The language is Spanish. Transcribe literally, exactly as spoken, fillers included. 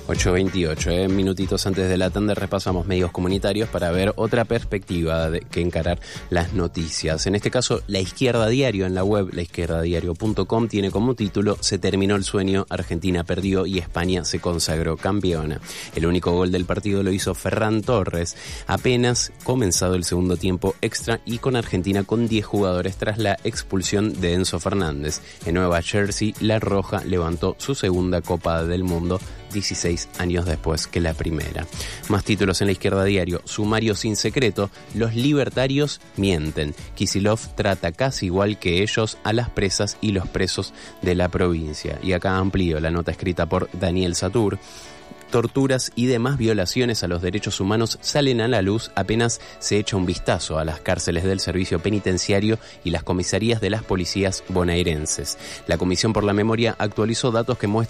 ocho veintiocho, eh, minutitos antes de la tanda repasamos medios comunitarios para ver otra perspectiva de que encarar las noticias. En este caso, La Izquierda Diario en la web, la izquierda diario punto com, tiene como título: Se terminó el sueño, Argentina perdió y España se consagró campeona. El único gol del partido lo hizo Ferran Torres, apenas comenzado el segundo tiempo extra y con Argentina con diez jugadores tras la expulsión de Enzo Fernández. En Nueva Jersey, la Roja levantó su segunda Copa del Mundo dieciséis años después que la primera. Más títulos en La Izquierda Diario. Sumario sin secreto. Los libertarios mienten. Kicillof trata casi igual que ellos a las presas y los presos de la provincia. Y acá amplío la nota escrita por Daniel Satur. Torturas y demás violaciones a los derechos humanos salen a la luz apenas se echa un vistazo a las cárceles del servicio penitenciario y las comisarías de las policías bonaerenses. La Comisión por la Memoria actualizó datos que muestran